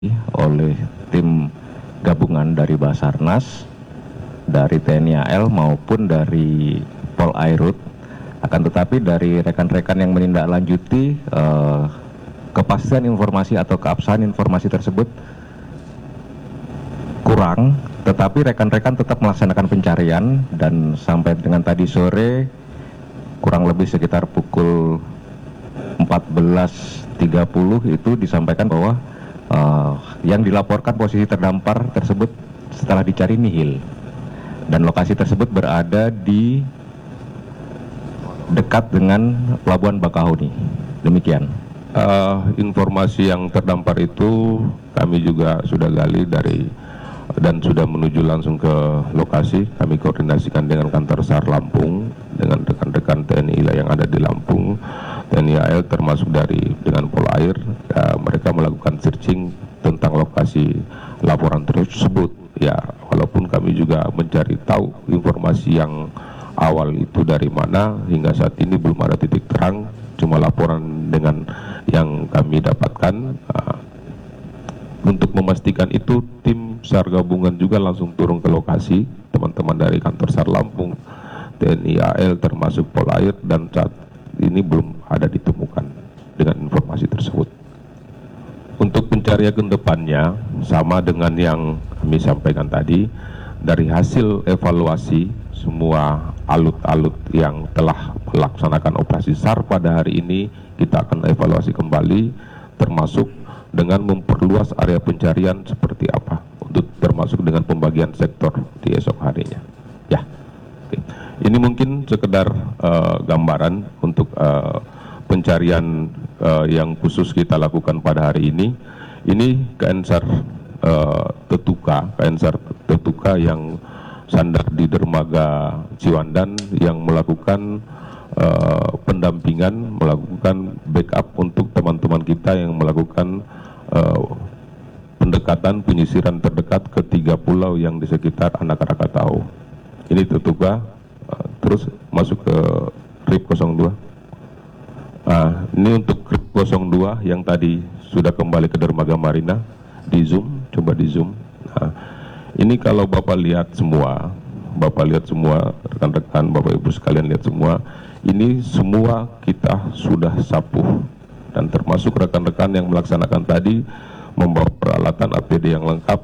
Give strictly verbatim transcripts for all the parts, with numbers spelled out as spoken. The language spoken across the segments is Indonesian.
oleh tim gabungan dari Basarnas, dari T N I A L maupun dari Polairut. Akan tetapi dari rekan-rekan yang menindaklanjuti eh, kepastian informasi atau keabsahan informasi tersebut kurang, tetapi rekan-rekan tetap melaksanakan pencarian dan sampai dengan tadi sore kurang lebih sekitar pukul empat belas tiga puluh itu disampaikan bahwa uh, yang dilaporkan posisi terdampar tersebut setelah dicari nihil, dan lokasi tersebut berada di dekat dengan Pelabuhan Bakahuni. Demikian. Uh, informasi yang terdampar itu kami juga sudah gali dari dan sudah menuju langsung ke lokasi. Kami koordinasikan dengan kantor SAR Lampung, dengan rekan-rekan T N I yang ada di Lampung, T N I A L termasuk dari dengan Polair. Ya, mereka melakukan searching tentang lokasi laporan tersebut. Ya, walaupun kami juga mencari tahu informasi yang awal itu dari mana, hingga saat ini belum ada titik terang, cuma laporan dengan yang kami dapatkan. Uh, untuk memastikan itu, tim SAR gabungan juga langsung turun ke lokasi, teman-teman dari kantor SAR Lampung, T N I A L termasuk Polair, dan saat ini belum ada ditemukan dengan informasi tersebut. Untuk pencarian ke depannya sama dengan yang kami sampaikan tadi, dari hasil evaluasi semua alut-alut yang telah melaksanakan operasi SAR pada hari ini, kita akan evaluasi kembali, termasuk dengan memperluas area pencarian seperti apa, untuk termasuk dengan pembagian sektor di esok harinya. Ya, oke. Ini mungkin sekedar uh, gambaran untuk uh, pencarian uh, yang khusus kita lakukan pada hari ini. Ini K N SAR uh, Tetuka, K N SAR Tetuka yang sandar di dermaga Ciwandan, yang melakukan uh, pendampingan, melakukan backup untuk teman-teman kita yang melakukan Uh, pendekatan penyisiran terdekat ke tiga pulau yang di sekitar Anak Krakatau. Ini Tetuka, uh, terus masuk ke R I P nol dua. Uh, ini untuk R I P nol dua yang tadi sudah kembali ke dermaga Marina, di zoom, coba di zoom. Nah, ini kalau Bapak lihat semua, Bapak lihat semua, rekan-rekan, Bapak Ibu sekalian lihat semua, ini semua kita sudah sapuh. Dan termasuk rekan-rekan yang melaksanakan tadi membawa peralatan A P D yang lengkap.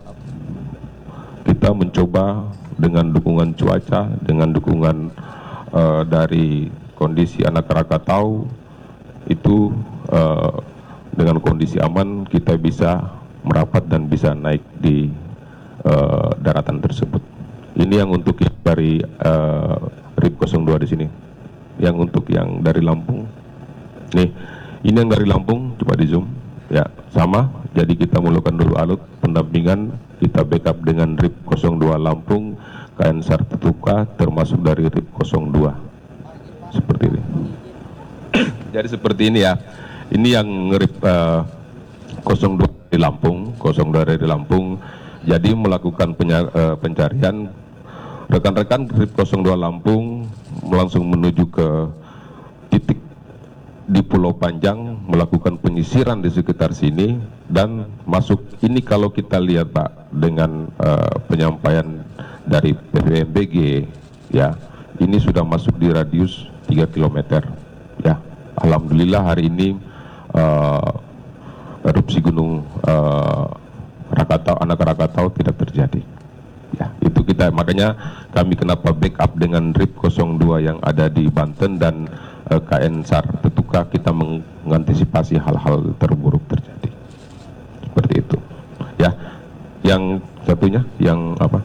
Kita mencoba dengan dukungan cuaca, dengan dukungan uh, dari kondisi Anak Krakatau itu, uh, dengan kondisi aman kita bisa merapat dan bisa naik di uh, daratan tersebut. Ini yang untuk yang dari uh, R I P nol dua di sini. Yang untuk yang dari Lampung, nih. Ini yang dari Lampung, coba di zoom. Ya, sama. Jadi kita melakukan dulu alut pendampingan, kita backup dengan R I P nol dua Lampung, K N SAR Tetuka, termasuk dari R I P nol dua. Seperti ini. Jadi seperti ini ya. Ini yang R I P uh, nol dua di Lampung, nol dua dari Lampung. Jadi melakukan penya, uh, pencarian. Rekan-rekan R I P nol dua Lampung langsung menuju ke titik di Pulau Panjang, melakukan penyisiran di sekitar sini dan masuk. Ini kalau kita lihat Pak, dengan uh, penyampaian dari P B M B G, ya, ini sudah masuk di radius tiga kilometer. Ya, alhamdulillah hari ini uh, erupsi gunung uh, Krakatau, Anak Krakatau tidak terjadi. Ya, itu kita, makanya kami kenapa backup dengan R I P nol dua yang ada di Banten dan uh, K N SAR Tetuka, kita mengantisipasi hal-hal terburuk terjadi. Seperti itu. Ya, yang satunya, yang apa?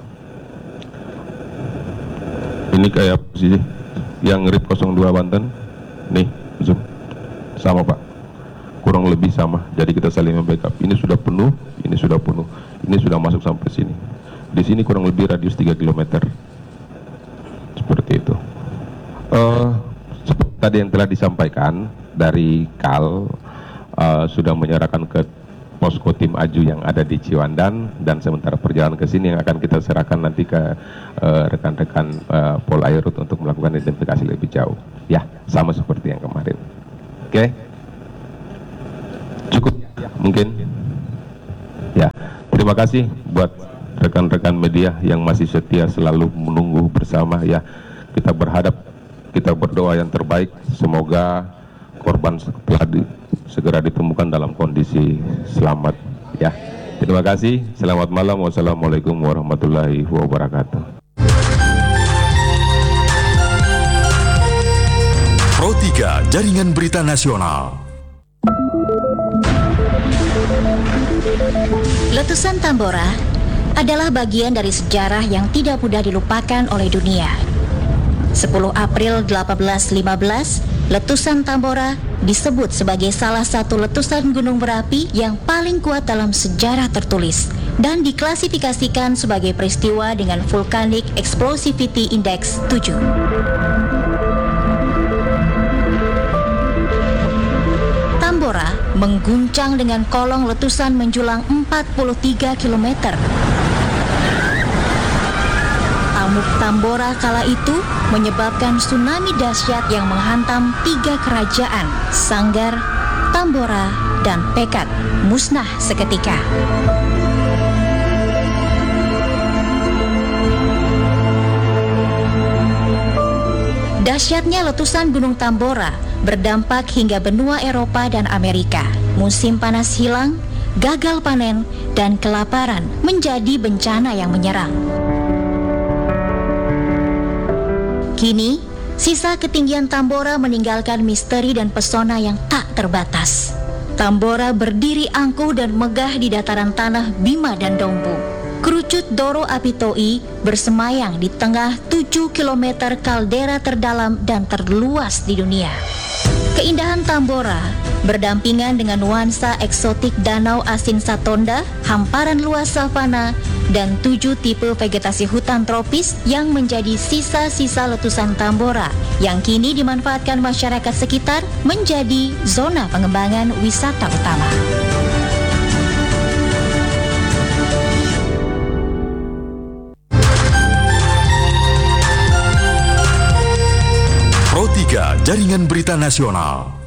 Ini kayak posisi yang R I P nol dua Banten, nih zoom, sama Pak, kurang lebih sama. Jadi kita saling membackup. Ini sudah penuh, ini sudah penuh, ini sudah masuk sampai sini. Di sini kurang lebih radius tiga kilometer. Seperti itu. Uh, seperti tadi yang telah disampaikan dari K A L, uh, sudah menyerahkan ke posko tim Aju yang ada di Ciwandan, dan sementara perjalanan ke sini yang akan kita serahkan nanti ke rekan-rekan uh, uh, Polairut untuk melakukan identifikasi lebih jauh. Ya, sama seperti yang kemarin. Oke, okay. Cukup ya, mungkin. Ya. Terima kasih buat rekan-rekan media yang masih setia selalu menunggu bersama ya. Kita berhadap, kita berdoa yang terbaik. Semoga korban setelah di, segera ditemukan dalam kondisi selamat ya. Terima kasih. Selamat malam. Wassalamualaikum warahmatullahi wabarakatuh. Pro tiga Jaringan Berita Nasional. Letusan Tambora adalah bagian dari sejarah yang tidak mudah dilupakan oleh dunia. sepuluh April delapan belas lima belas, letusan Tambora disebut sebagai salah satu letusan gunung berapi yang paling kuat dalam sejarah tertulis dan diklasifikasikan sebagai peristiwa dengan Volcanic Explosivity Index tujuh. Tambora mengguncang dengan kolong letusan menjulang empat puluh tiga kilometer. Amuk Tambora kala itu menyebabkan tsunami dahsyat yang menghantam tiga kerajaan, Sanggar, Tambora, dan Pekat, musnah seketika. Dahsyatnya letusan Gunung Tambora berdampak hingga benua Eropa dan Amerika. Musim panas hilang, gagal panen, dan kelaparan menjadi bencana yang menyerang. Kini, sisa ketinggian Tambora meninggalkan misteri dan pesona yang tak terbatas. Tambora berdiri angkuh dan megah di dataran tanah Bima dan Dompu. Kerucut Doro Apitoi bersemayang di tengah tujuh kilometer kaldera terdalam dan terluas di dunia. Keindahan Tambora berdampingan dengan nuansa eksotik Danau Asin Satonda, hamparan luas savana, dan tujuh tipe vegetasi hutan tropis yang menjadi sisa-sisa letusan Tambora yang kini dimanfaatkan masyarakat sekitar menjadi zona pengembangan wisata utama. Pro tiga Jaringan Berita Nasional.